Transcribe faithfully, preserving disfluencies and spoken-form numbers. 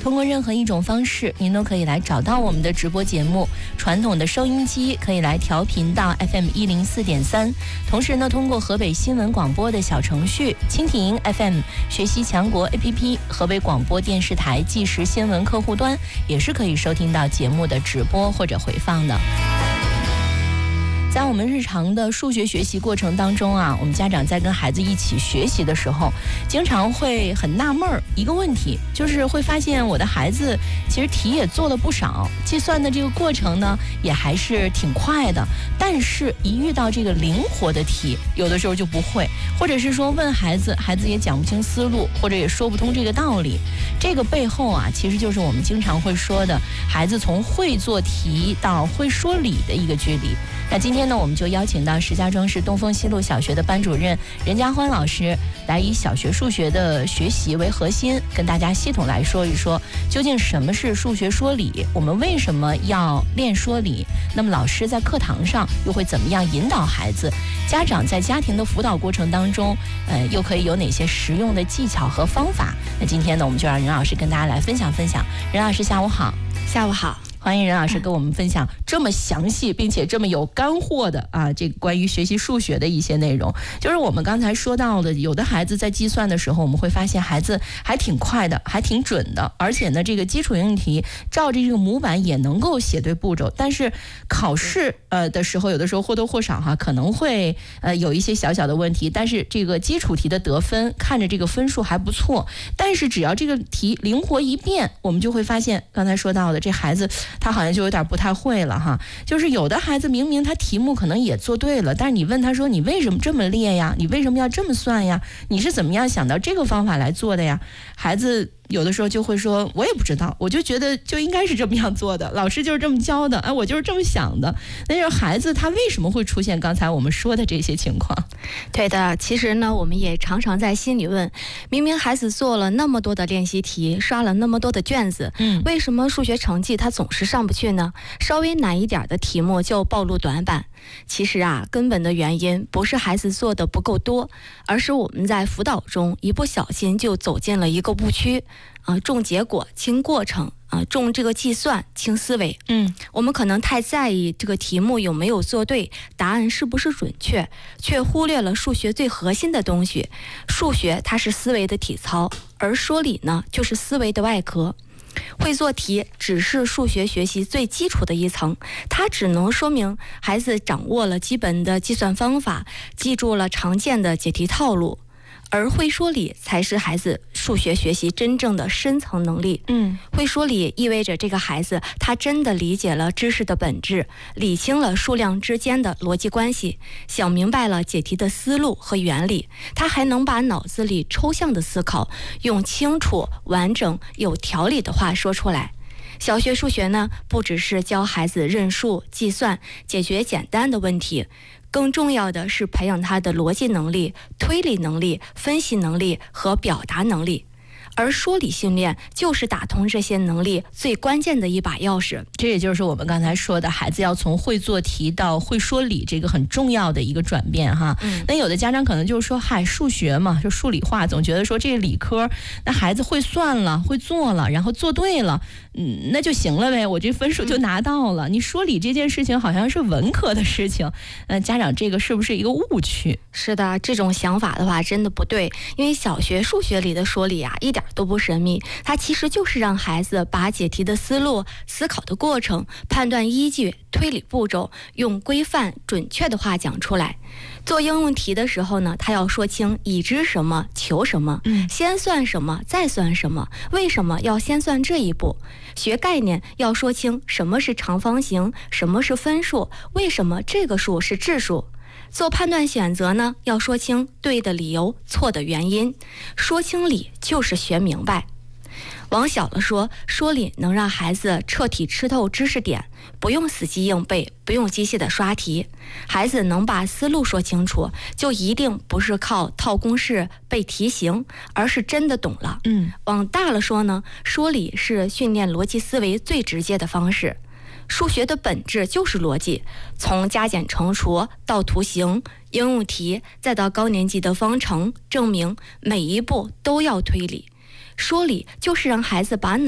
通过任何一种方式，您都可以来找到我们的直播节目。传统的收音机可以来调频到 F M 一零四点三，同时呢，通过河北新闻广播的小程序、蜻蜓 F M、学习强国 A P P、河北广播电视台即时新闻客户端，也是可以收听到节目的直播或者回放的。在我们日常的数学学习过程当中啊，我们家长在跟孩子一起学习的时候，经常会很纳闷儿一个问题，就是会发现我的孩子其实题也做了不少，计算的这个过程呢也还是挺快的，但是一遇到这个灵活的题，有的时候就不会，或者是说问孩子，孩子也讲不清思路，或者也说不通这个道理。这个背后啊，其实就是我们经常会说的孩子从会做题到会说理的一个距离。那今天呢，我们就邀请到石家庄市东风西路小学的班主任任家欢老师，来以小学数学的学习为核心，跟大家系统来说一说，究竟什么是数学说理，我们为什么要练说理，那么老师在课堂上又会怎么样引导孩子，家长在家庭的辅导过程当中，呃，又可以有哪些实用的技巧和方法。那今天呢，我们就让任老师跟大家来分享分享。任老师下午好。 下午好。 欢迎任老师跟我们分享这么详细并且这么有干货的啊，这个关于学习数学的一些内容。就是我们刚才说到的，有的孩子在计算的时候，我们会发现孩子还挺快的，还挺准的，而且呢，这个基础应用题照着这个模板也能够写对步骤。但是考试呃的时候，有的时候或多或少哈可能会呃有一些小小的问题，但是这个基础题的得分看着这个分数还不错，但是只要这个题灵活一变，我们就会发现刚才说到的这孩子。他好像就有点不太会了哈，就是有的孩子明明他题目可能也做对了，但是你问他说你为什么这么列呀？你为什么要这么算呀？你是怎么样想到这个方法来做的呀？孩子有的时候就会说我也不知道，我就觉得就应该是这么样做的，老师就是这么教的，哎，我就是这么想的。那就是孩子他为什么会出现刚才我们说的这些情况？ 对的，其实呢，我们也常常在心里问，明明孩子做了那么多的练习题，刷了那么多的卷子，嗯，为什么数学成绩他总是上不去呢？稍微难一点的题目就暴露短板。其实啊，根本的原因不是孩子做的不够多，而是我们在辅导中一不小心就走进了一个误区啊、呃，重结果轻过程啊、呃，重这个计算轻思维。嗯，我们可能太在意这个题目有没有做对，答案是不是准确，却忽略了数学最核心的东西。数学它是思维的体操，而说理呢，就是思维的外壳。会做题只是数学学习最基础的一层，它只能说明孩子掌握了基本的计算方法，记住了常见的解题套路。而会说理才是孩子数学学习真正的深层能力。嗯，会说理意味着这个孩子他真的理解了知识的本质，理清了数量之间的逻辑关系，想明白了解题的思路和原理，他还能把脑子里抽象的思考用清楚、完整、有条理的话说出来。小学数学呢，不只是教孩子认数、计算、解决简单的问题，更重要的是培养他的逻辑能力、推理能力、分析能力和表达能力。而说理训练就是打通这些能力最关键的一把钥匙。 这也就是我们刚才说的，孩子要从会做题到会说理，这个很重要的一个转变哈。嗯，那有的家长可能就是说，嗨，数学嘛，就数理化，总觉得说这个理科，那孩子会算了，会做了，然后做对了，嗯，那就行了呗，我这分数就拿到了。嗯、你说理这件事情好像是文科的事情，呃，家长这个是不是一个误区？ 是的，这种想法的话真的不对，因为小学数学里的说理啊，一点都不神秘，它其实就是让孩子把解题的思路、思考的过程、判断依据、推理步骤用规范准确的话讲出来。做应用题的时候呢，他要说清已知什么求什么，嗯，先算什么再算什么，为什么要先算这一步。学概念要说清什么是长方形，什么是分数，为什么这个数是质数。做判断选择呢，要说清对的理由、错的原因。说清理就是学明白。往小了说，说理能让孩子彻底吃透知识点，不用死记硬背，不用机械的刷题。孩子能把思路说清楚，就一定不是靠套公式、背题型，而是真的懂了。嗯，往大了说呢，说理是训练逻辑思维最直接的方式。数学的本质就是逻辑，从加减乘除到图形、应用题，再到高年级的方程、证明，每一步都要推理。说理就是让孩子把脑